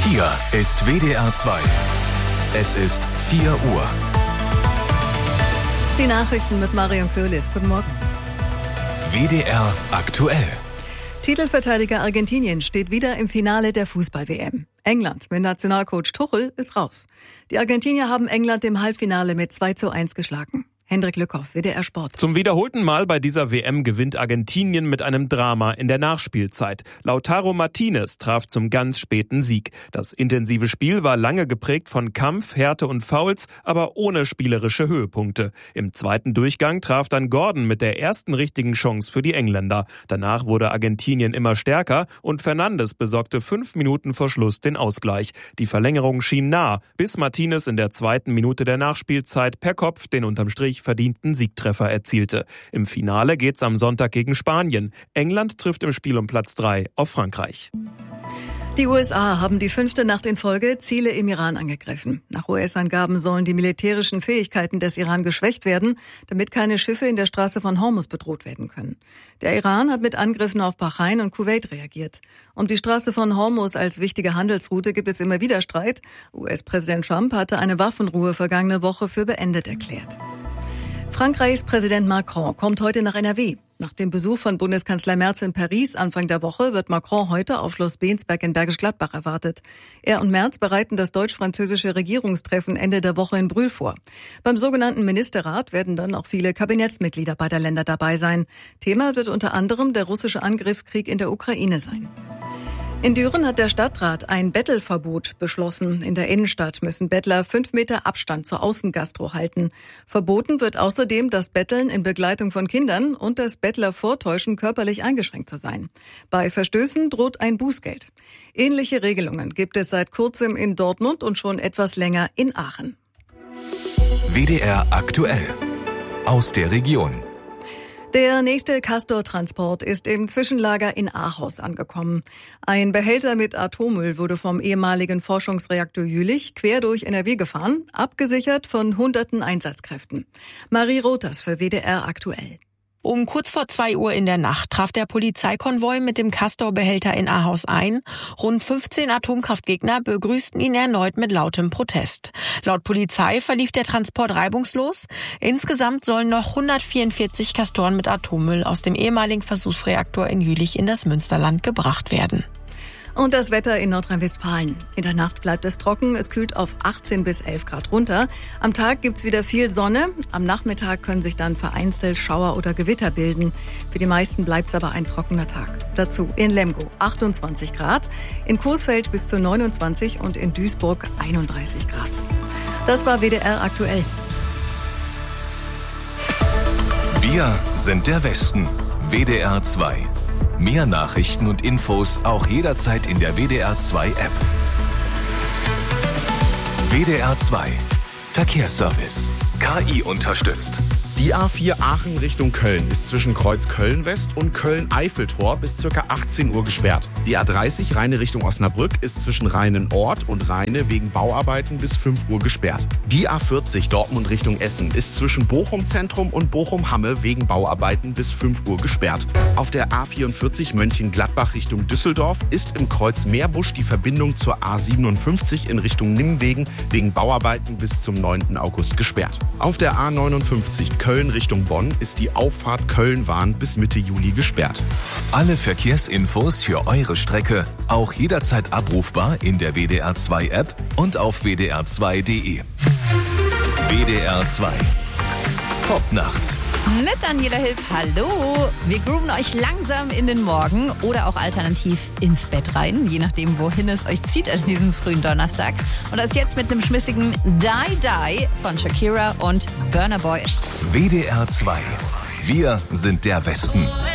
Hier ist WDR 2. Es ist 4 Uhr. Die Nachrichten mit Marion Köhlis. Guten Morgen. WDR aktuell. Titelverteidiger Argentinien steht wieder im Finale der Fußball-WM. England mit Nationalcoach Tuchel ist raus. Die Argentinier haben England im Halbfinale mit 2:1 geschlagen. Hendrik Lückhoff, WDR Sport. Zum wiederholten Mal bei dieser WM gewinnt Argentinien mit einem Drama in der Nachspielzeit. Lautaro Martinez traf zum ganz späten Sieg. Das intensive Spiel war lange geprägt von Kampf, Härte und Fouls, aber ohne spielerische Höhepunkte. Im zweiten Durchgang traf dann Gordon mit der ersten richtigen Chance für die Engländer. Danach wurde Argentinien immer stärker und Fernandes besorgte 5 Minuten vor Schluss den Ausgleich. Die Verlängerung schien nah, bis Martinez in der zweiten Minute der Nachspielzeit per Kopf den unterm Strich verdienten Siegtreffer erzielte. Im Finale geht's am Sonntag gegen Spanien. England trifft im Spiel um Platz 3 auf Frankreich. Die USA haben die 5. Nacht in Folge Ziele im Iran angegriffen. Nach US-Angaben sollen die militärischen Fähigkeiten des Iran geschwächt werden, damit keine Schiffe in der Straße von Hormuz bedroht werden können. Der Iran hat mit Angriffen auf Bahrain und Kuwait reagiert. Um die Straße von Hormuz als wichtige Handelsroute gibt es immer wieder Streit. US-Präsident Trump hatte eine Waffenruhe vergangene Woche für beendet erklärt. Frankreichs Präsident Macron kommt heute nach NRW. Nach dem Besuch von Bundeskanzler Merz in Paris Anfang der Woche wird Macron heute auf Schloss Bensberg in Bergisch Gladbach erwartet. Er und Merz bereiten das deutsch-französische Regierungstreffen Ende der Woche in Brühl vor. Beim sogenannten Ministerrat werden dann auch viele Kabinettsmitglieder beider Länder dabei sein. Thema wird unter anderem der russische Angriffskrieg in der Ukraine sein. In Düren hat der Stadtrat ein Bettelverbot beschlossen. In der Innenstadt müssen Bettler 5 Meter Abstand zur Außengastro halten. Verboten wird außerdem das Betteln in Begleitung von Kindern und das Bettler vortäuschen, körperlich eingeschränkt zu sein. Bei Verstößen droht ein Bußgeld. Ähnliche Regelungen gibt es seit kurzem in Dortmund und schon etwas länger in Aachen. WDR aktuell. Aus der Region. Der nächste Castor-Transport ist im Zwischenlager in Ahaus angekommen. Ein Behälter mit Atommüll wurde vom ehemaligen Forschungsreaktor Jülich quer durch NRW gefahren, abgesichert von hunderten Einsatzkräften. Marie Rothers für WDR aktuell. Um kurz vor 2 Uhr in der Nacht traf der Polizeikonvoi mit dem Castor-Behälter in Ahaus ein. Rund 15 Atomkraftgegner begrüßten ihn erneut mit lautem Protest. Laut Polizei verlief der Transport reibungslos. Insgesamt sollen noch 144 Castoren mit Atommüll aus dem ehemaligen Versuchsreaktor in Jülich in das Münsterland gebracht werden. Und das Wetter in Nordrhein-Westfalen. In der Nacht bleibt es trocken, es kühlt auf 18 bis 11 Grad runter. Am Tag gibt's wieder viel Sonne. Am Nachmittag können sich dann vereinzelt Schauer oder Gewitter bilden. Für die meisten bleibt's aber ein trockener Tag. Dazu in Lemgo 28 Grad, in Coesfeld bis zu 29 und in Duisburg 31 Grad. Das war WDR aktuell. Wir sind der Westen. WDR 2. Mehr Nachrichten und Infos auch jederzeit in der WDR 2 App. WDR 2 Verkehrsservice. KI unterstützt. Die A4 Aachen Richtung Köln ist zwischen Kreuz Köln-West und Köln-Eiffeltor bis ca. 18 Uhr gesperrt. Die A30 Rheine Richtung Osnabrück ist zwischen Rheinen-Ort und Rheine wegen Bauarbeiten bis 5 Uhr gesperrt. Die A40 Dortmund Richtung Essen ist zwischen Bochum-Zentrum und Bochum-Hamme wegen Bauarbeiten bis 5 Uhr gesperrt. Auf der A44 Mönchengladbach Richtung Düsseldorf ist im Kreuz Meerbusch die Verbindung zur A57 in Richtung Nimwegen wegen Bauarbeiten bis zum 9. August gesperrt. Auf der A59 Köln Richtung Bonn ist die Auffahrt Köln-Wahn bis Mitte Juli gesperrt. Alle Verkehrsinfos für eure Strecke auch jederzeit abrufbar in der WDR 2 App und auf wdr2.de. WDR 2 Popnacht. Mit Daniela Hilf, hallo. Wir grooven euch langsam in den Morgen oder auch alternativ ins Bett rein, je nachdem, wohin es euch zieht an diesem frühen Donnerstag. Und das jetzt mit einem schmissigen Die Die von Shakira und Burna Boy. WDR 2. Wir sind der Westen.